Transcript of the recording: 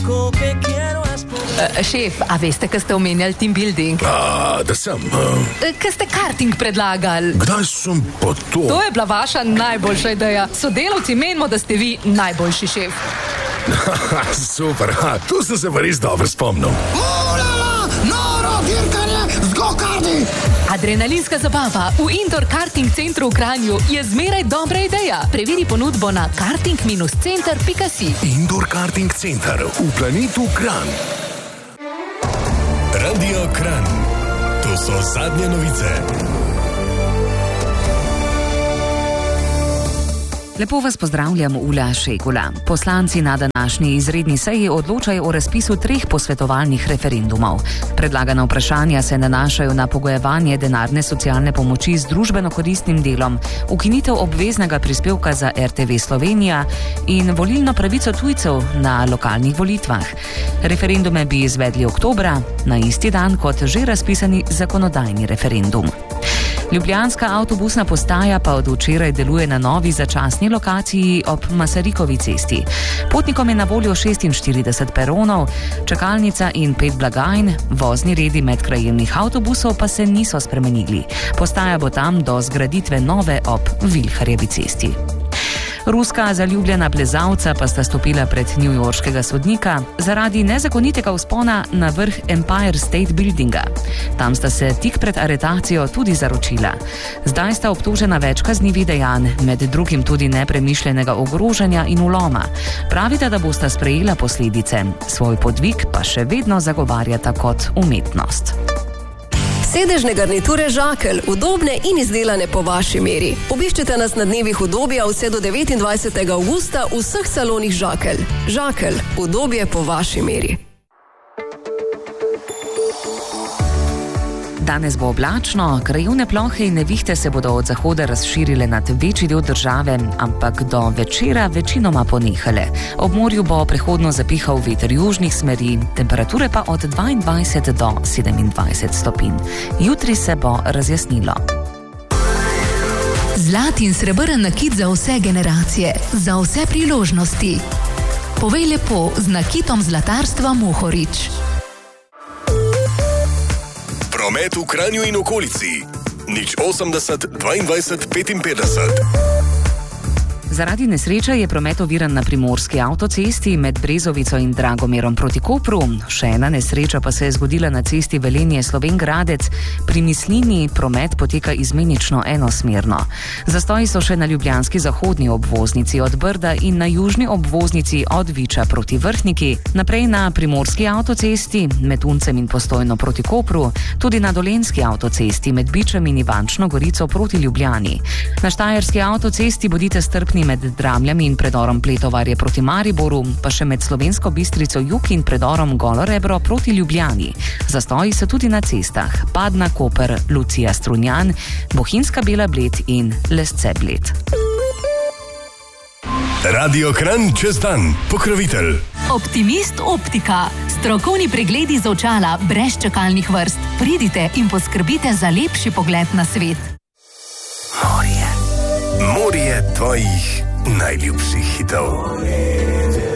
Šef, a veste, kaj ste omenjali team building? Da sem. Kaj ste karting predlagali? Kdaj sem pa to? To je bila vaša najboljša ideja. Sodelavci menimo, da ste vi najboljši šef. Super, tu sem se pa res dobro spomnil. Noro dirkanje z go-karti! Adrenalinska zabava v Indoor Karting Centru v Kranju je zmeraj dobra ideja. Preveri ponudbo na karting-center.si. Indoor Karting Center v planetu Kranj. Radio Kranj. To so zadnje novice. Lepo vas pozdravljam, Ula Šegula. Poslanci na današnji izredni seji odločajo o razpisu 3 posvetovalnih referendumov. Predlagana vprašanja se nanašajo na pogojevanje denarne socialne pomoči z družbeno koristnim delom, ukinitev obveznega prispevka za RTV Slovenija in volilno pravico tujcev na lokalnih volitvah. Referendume bi izvedli oktobra, na isti dan kot že razpisani zakonodajni referendum. Ljubljanska avtobusna postaja pa od včeraj deluje na novi začasni lokaciji ob Masarikovi cesti. Potnikom je na voljo 46 peronov, čakalnica in 5 blagajn, vozni redi medkrajevnih avtobusov pa se niso spremenili. Postaja bo tam do zgraditve nove ob Vilharjevi cesti. Ruska zaljubljena plezalca pa sta stopila pred newyorškega sodnika zaradi nezakonitega vzpona na vrh Empire State Buildinga. Tam sta se tik pred aretacijo tudi zaročila. Zdaj sta obtožena več kaznivih dejanj, med drugim tudi nepremišljenega ogrožanja in vloma. Pravita, da bosta sprejela posledice. Svoj podvig pa še vedno zagovarjata kot umetnost. Sedežne garniture Žakelj, udobne in izdelane po vaši meri. Obiščite nas na dnevih udobja vse do 29. avgusta v vseh salonih Žakelj. Žakelj, udobje po vaši meri. Danes bo oblačno, krajevne plohe in nevihte se bodo od zahoda razširile nad večji del države, ampak do večera večinoma ponehale. Ob morju bo prehodno zapihal veter južnih smeri, temperature pa od 22 do 27 stopinj. Jutri se bo razjasnilo. Zlat in srebrn nakit za vse generacije, za vse priložnosti. Povej lepo z nakitom zlatarstva Mohorič. Promet v Kranju in okolici. 080 22 55. Zaradi nesreče je promet oviran na primorski avtocesti med Brezovico in Dragomerom proti Kopru. Še ena nesreča pa se je zgodila na cesti Velenje-Slovenj Gradec. Pri Mislini promet poteka izmenično enosmerno. Zastoji so še na ljubljanski zahodni obvoznici od Brda in na južni obvoznici od Viča proti Vrhniki. Naprej na primorski avtocesti med Uncem in Postojno proti Kopru, tudi na dolenjski avtocesti med Bičem in Ivančno Gorico proti Ljubljani. Na štajerski avtocesti bodite strpni med Dramljami in predorom Pletovarje proti Mariboru, pa še med Slovensko Bistrico jug in predorom Golo Rebro proti Ljubljani. Zastoji so tudi na cestah Padna, Koper, Lucija Strunjan, Bohinjska Bela Bled in Lesce Bled. Radio Kranj čez dan, pokrovitelj. Optimist Optika. Strokovni pregledi za očala brez čakalnih vrst. Pridite in poskrbite za lepši pogled na svet. Morje tvojih najljubših hitov.